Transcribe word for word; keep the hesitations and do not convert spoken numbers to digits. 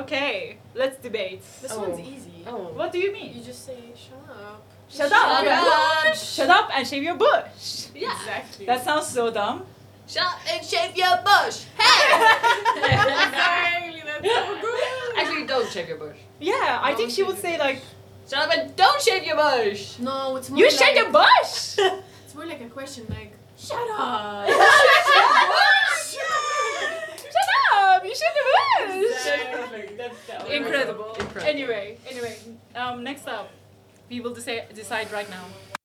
Okay, let's debate. This Oh. one's easy. Oh. What do you mean? You just say, shut up. Shut Shut up! up. Shut up and shave your bush. Yeah. Exactly. That sounds so dumb. Shut up and shave your bush. Hey! exactly. That's so good. Actually, don't shave your bush. Yeah, I Don't think she would shave say your like, Shut up and don't shave your bush. No, it's more you like, shaved your bush! It's more like a question like, shut up. Shut up! You shaved your bush! Exactly. That's that Incredible. Incredible. Anyway, anyway, um, next up, we will decide decide right now.